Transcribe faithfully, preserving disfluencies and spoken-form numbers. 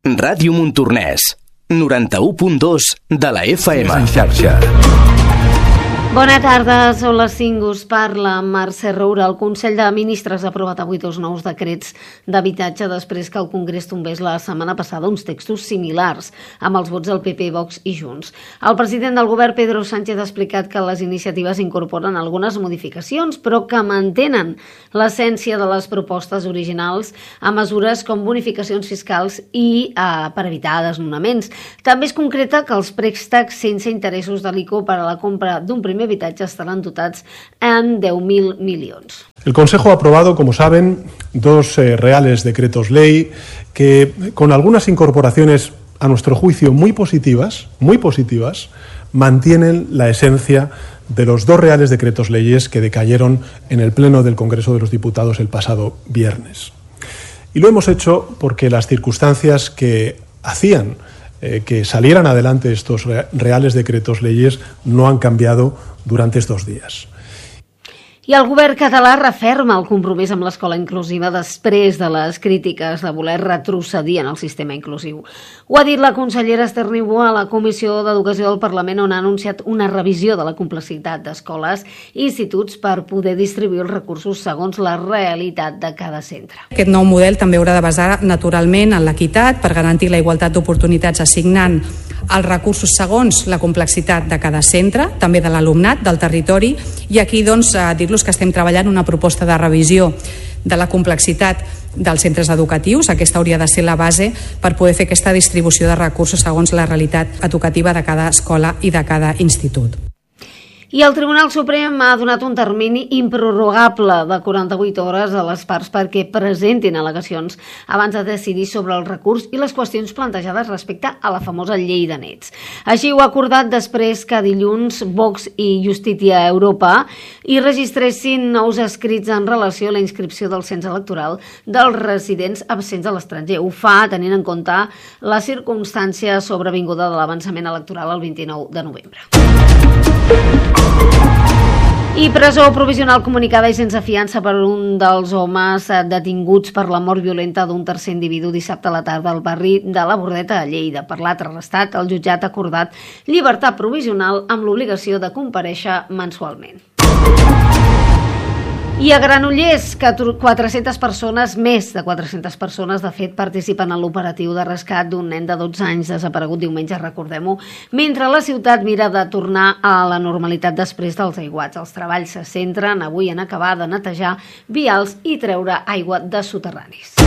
Ràdio Montornès, noranta-u punt dos de la F M. En xarxa. Bona tarda, són les cinc, us parla Mercè Roura. El Consell de Ministres ha aprovat avui dos nous decrets d'habitatge després que el Congrés tombés la setmana passada uns textos similars amb els vots del P P, Vox i Junts. El president del govern, Pedro Sánchez, ha explicat que les iniciatives incorporen algunes modificacions, però que mantenen l'essència de les propostes originals a mesures com bonificacions fiscals i eh, per evitar desnonaments. També es concreta que els préstecs sense interessos de l'I C O per a la compra d'un primer habitatge estaran dotats en deu mil milions. El Consejo ha aprobado, como saben, dos eh, reales decretos ley que, con algunas incorporaciones a nuestro juicio muy positivas, muy positivas, mantienen la esencia de los dos reales decretos leyes que decayeron en el Pleno del Congreso de los Diputados el pasado viernes. Y lo hemos hecho porque las circunstancias que hacían eh, que salieran adelante estos reales decretos leyes no han cambiado durante estos días. I el govern català referma el compromís amb l'escola inclusiva després de les crítiques de voler retrocedir en el sistema inclusiu. Ho ha dit la consellera Esther Niubó a la Comissió d'Educació del Parlament, on ha anunciat una revisió de la complexitat d'escoles i instituts per poder distribuir els recursos segons la realitat de cada centre. Aquest nou model també haurà de basar naturalment en l'equitat per garantir la igualtat d'oportunitats, assignant els recursos segons la complexitat de cada centre, també de l'alumnat, del territori, i aquí doncs dir-los que estem treballant una proposta de revisió de la complexitat dels centres educatius. Aquesta hauria de ser la base per poder fer aquesta distribució de recursos segons la realitat educativa de cada escola i de cada institut. I el Tribunal Suprem ha donat un termini improrrogable de quaranta-vuit hores a les parts perquè presentin al·legacions abans de decidir sobre el recurs i les qüestions plantejades respecte a la famosa llei de nets. Així ho ha acordat després que dilluns Vox i Justícia Europa hi registressin nous escrits en relació a la inscripció del cens electoral dels residents absents a l'estranger. Ho fa tenint en compte la circumstància sobrevinguda de l'avançament electoral el vint-i-nou de novembre. I presó provisional comunicada i sense fiança per un dels homes detinguts per la mort violenta d'un tercer individu dissabte a la tarda al barri de la Bordeta a Lleida. Per l'altre arrestat, el jutjat ha acordat llibertat provisional amb l'obligació de comparèixer mensualment. I a Granollers, quatre-centes persones, més de quatre-centes persones, de fet, participen en l'operatiu de rescat d'un nen de dotze anys desaparegut diumenge, recordem-ho, mentre la ciutat mira de tornar a la normalitat després dels aiguats. Els treballs se centren avui en acabar de netejar vials i treure aigua de soterranis.